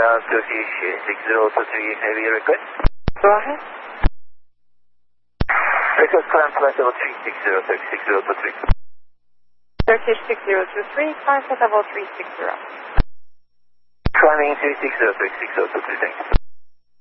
Turkish 6023 heavy request. Go ahead. Request climb flight level 360, 6023. Turkish 6023, climb flight level 360. Climbing 360, 6023, thanks.